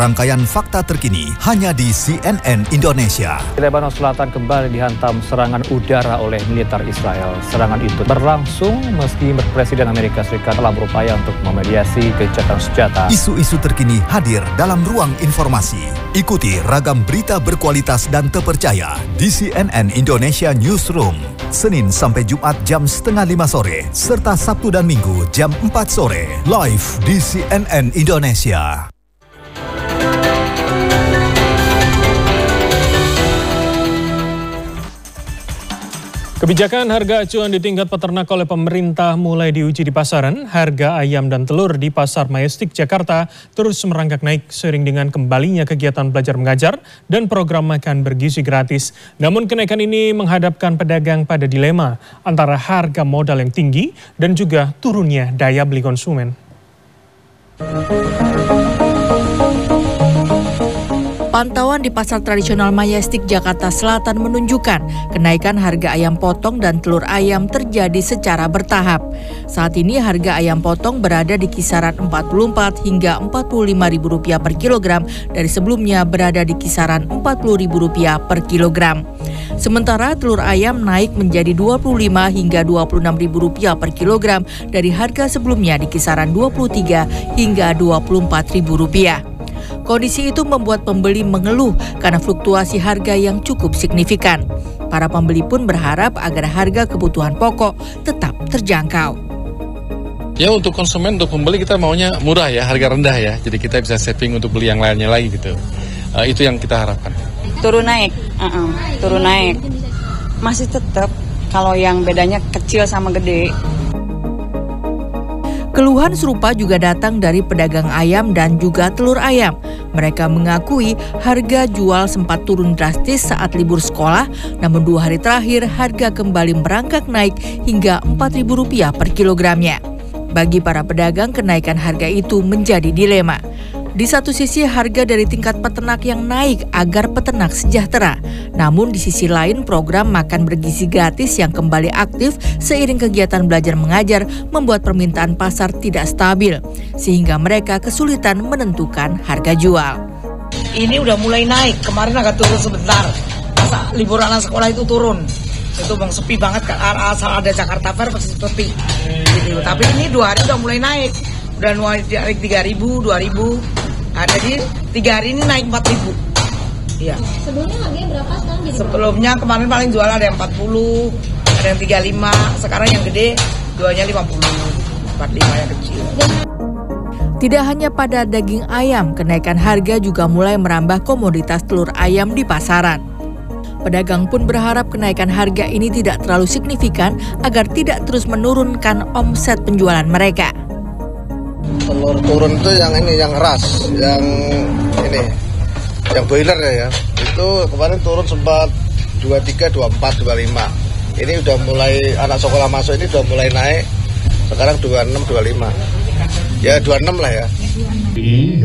rangkaian fakta terkini hanya di CNN Indonesia. Lebanon Selatan kembali dihantam serangan udara oleh militer Israel. Serangan itu berlangsung meski Presiden Amerika Serikat telah berupaya untuk memediasi gencatan senjata. Isu-isu terkini hadir dalam ruang informasi. Ikuti ragam berita berkualitas dan terpercaya di CNN Indonesia Newsroom. Senin sampai Jumat jam 4:30 sore, serta Sabtu dan Minggu jam 4 sore. Live di CNN Indonesia. Kebijakan harga acuan di tingkat peternak oleh pemerintah mulai diuji di pasaran. Harga ayam dan telur di Pasar Majestic Jakarta terus merangkak naik seiring dengan kembalinya kegiatan belajar mengajar dan program makan bergizi gratis. Namun kenaikan ini menghadapkan pedagang pada dilema antara harga modal yang tinggi dan juga turunnya daya beli konsumen. Pantauan di Pasar Tradisional Majestic Jakarta Selatan menunjukkan kenaikan harga ayam potong dan telur ayam terjadi secara bertahap. Saat ini harga ayam potong berada di kisaran Rp44 hingga Rp45.000 per kilogram dari sebelumnya berada di kisaran Rp40.000 per kilogram. Sementara telur ayam naik menjadi Rp25 hingga Rp26.000 per kilogram dari harga sebelumnya di kisaran Rp23 hingga Rp24.000. Kondisi itu membuat pembeli mengeluh karena fluktuasi harga yang cukup signifikan. Para pembeli pun berharap agar harga kebutuhan pokok tetap terjangkau. Ya, untuk konsumen, untuk pembeli kita maunya murah ya, harga rendah ya. Jadi kita bisa saving untuk beli yang lainnya lagi gitu. Itu yang kita harapkan. Turun naik. Masih tetap kalau yang bedanya kecil sama gede. Keluhan serupa juga datang dari pedagang ayam dan juga telur ayam. Mereka mengakui harga jual sempat turun drastis saat libur sekolah, namun 2 hari terakhir harga kembali merangkak naik hingga Rp4.000 per kilogramnya. Bagi para pedagang, kenaikan harga itu menjadi dilema. Di satu sisi harga dari tingkat peternak yang naik agar peternak sejahtera. Namun di sisi lain program makan bergizi gratis yang kembali aktif seiring kegiatan belajar mengajar membuat permintaan pasar tidak stabil. Sehingga mereka kesulitan menentukan harga jual. Ini udah mulai naik, kemarin agak turun sebentar. Masa libur anak sekolah itu turun. Itu bang sepi banget, asal ada Jakarta Fair pasti sepi. Gitu. Tapi ini 2 hari udah mulai naik. Udah naik 3.000, 2.000. Jadi 3 hari ini naik 4.000. Iya. Sebelumnya harganya berapa sekarang? Sebelumnya kemarin paling jual ada yang 40, ada yang 35. Sekarang yang gede jualnya 50, 45 yang kecil. Tidak hanya pada daging ayam, kenaikan harga juga mulai merambah komoditas telur ayam di pasaran. Pedagang pun berharap kenaikan harga ini tidak terlalu signifikan agar tidak terus menurunkan omset penjualan mereka. Telur turun itu yang ini, yang ras, yang ini, yang boiler ya. Itu kemarin turun sempat 23, 24, 25. Ini udah mulai, anak sekolah masuk ini udah mulai naik. Sekarang 26, 25. Ya 26 lah ya.